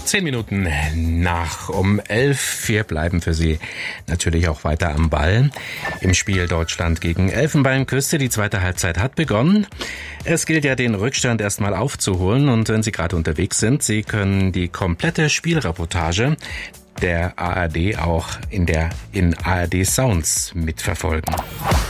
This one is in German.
10 Minuten nach um 11. Wir bleiben für Sie natürlich auch weiter am Ball. Im Spiel Deutschland gegen Elfenbeinküste. Die zweite Halbzeit hat begonnen. Es gilt ja, den Rückstand erstmal aufzuholen. Und wenn Sie gerade unterwegs sind, Sie können die komplette Spielreportage der ARD auch in ARD Sounds mitverfolgen.